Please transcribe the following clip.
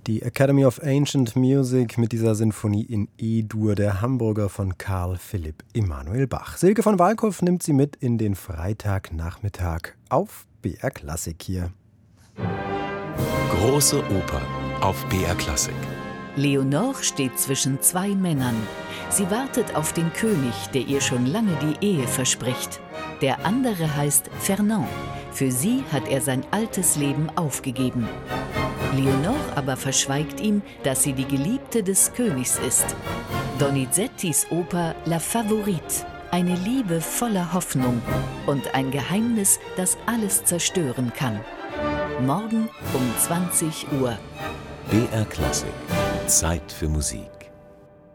Die Academy of Ancient Music mit dieser Sinfonie in E-Dur der Hamburger von Carl Philipp Emanuel Bach. Silke von Walkhoff nimmt sie mit in den Freitagnachmittag auf BR Klassik hier. Große Oper auf BR Klassik. Leonore steht zwischen zwei Männern. Sie wartet auf den König, der ihr schon lange die Ehe verspricht. Der andere heißt Fernand. Für sie hat er sein altes Leben aufgegeben. Leonore aber verschweigt ihm, dass sie die Geliebte des Königs ist. Donizettis Oper La Favorite. Eine Liebe voller Hoffnung und ein Geheimnis, das alles zerstören kann. Morgen um 20 Uhr. BR Klassik. Zeit für Musik.